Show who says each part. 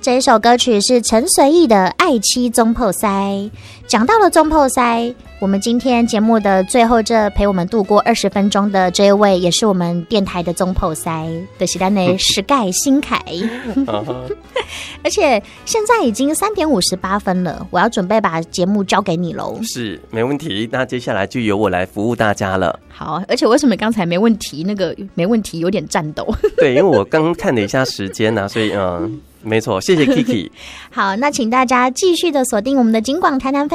Speaker 1: 这一首歌曲是陈随意的《爱妻中破塞》。讲到了中破塞，我们今天节目的最后这陪我们度过20分钟的这一位，也是我们电台的中破塞的是咱的石盖新凯。而且现在已经3点58分了，我要准备把节目交给你喽。
Speaker 2: 是，没问题。那接下来就由我来服务大家了。
Speaker 1: 好，而且为什么刚才没问题？那个没问题有点颤抖。
Speaker 2: 对，因为我刚看了一下时间啊，所以没错，谢谢 Kiki。
Speaker 1: 好，那请大家继续的锁定我们的金广台南分